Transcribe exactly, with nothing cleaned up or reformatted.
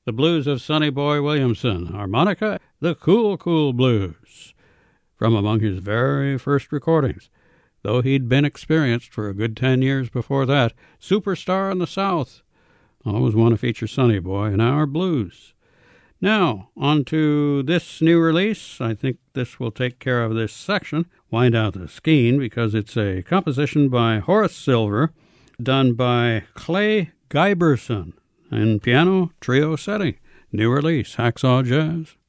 The Blues of Sonny Boy Williamson, harmonica, the Cool Cool Blues, from among his very first recordings. Though he'd been experienced for a good ten years before that, Superstar in the South. Always want to feature Sonny Boy in our blues. Now, on to this new release. I think this will take care of this section. Wind Out the Skene, because it's a composition by Horace Silver, done by Clay Giberson, in piano trio setting. New release, Hacksaw Jazz.